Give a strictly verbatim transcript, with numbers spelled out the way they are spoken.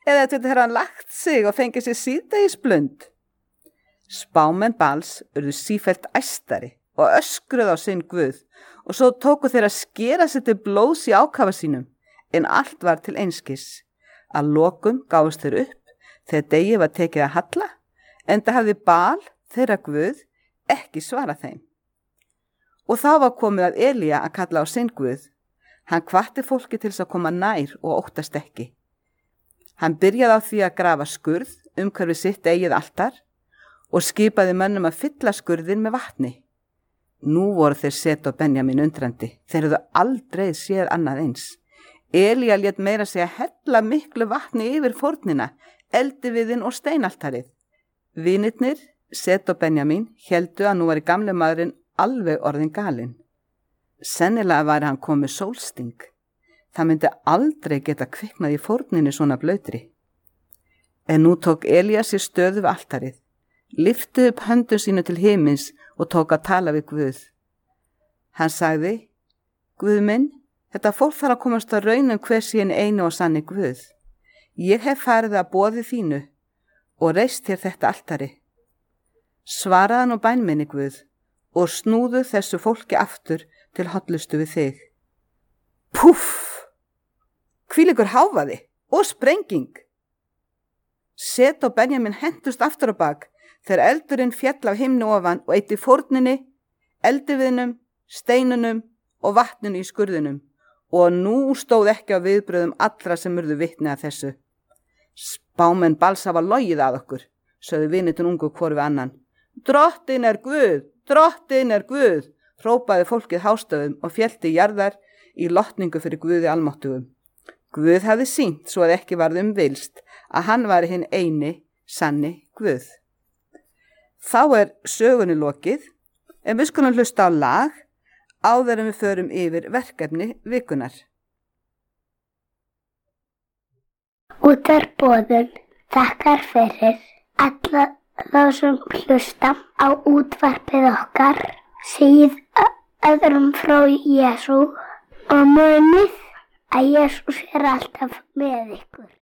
eða til þegar hann lagt sig og fengið sér síðdegisblund. Spámenn Bals urðu sífellt æstari og öskruðu á sinn guð og svo tóku þeir að skera sig til blóðs í ákafa sínum, en allt var til einskis. Að lokum gáfust þeir upp þegar degi var tekið að halla, enda hafði Bal, þeirra guð, ekki svarað þeim. Og þá var komið að Elía að kalla á sinn guð. Hann hvatti fólki til þess að koma nær og óttast ekki. Hann byrjaði á því að grafa skurð umhverfis sitt eigið altar og skipaði mönnum að fylla skurðin með vatni. Nú voru þeir Set og Benjamin undrandi. Þeir hefðu aldrei séð annað eins. Elía lét meira segja hella miklu vatni yfir fórnina, eldiviðinn og steinaltarið. Vinirnir, Set og Benjamin, héldu að nú var í gamle maðurinn alveg orðin galinn. Sennilega var hann komið sólsting. Það myndi aldrei geta kviknað í fórninni svona blöytri. En nú tók Elía sér stöðu við altarið, lyfti upp höndum sínu til himins og tók að tala við Guð. Hann sagði, Guð minn, þetta fólk þarf að komast að raunum hver sín einu og sanni Guð. Ég hef farið að boði þínu og reist þér þetta altari. Svaraði nú bæn minni Guð og snúðu þessu fólki aftur til hollustu við þig. Púff! Hvílíkur hávaði og sprenging! Set og Benjamin hentust aftur á bak þegar eldurinn fjall af himni ofan og eitti fórninni, eldiviðnum, steinunum og vatninu í skurðunum, og nú stóð ekki á viðbröðum allra sem urðu vitni að þessu. Spámenn Bals hafa logið að okkur, sögðu vinitun ungu hvor við annan. Drottin er Guð, drottin er Guð, hrópaði fólkið hástöfum og félti jarðar í lotningu fyrir Guði almáttugum. Guð hafði sýnt svo að ekki varð um vilst að hann var hinn eini, sanni Guð. Þá er sögunni lokið, en við skulum hlusta á lag áður en við förum yfir verkefni vikunar. Útvarpsboðun þakkar fyrir alla þá sem hlusta á útvarpið okkar, segið öðrum frá Jesú og munið að Jesús er alltaf með ykkur.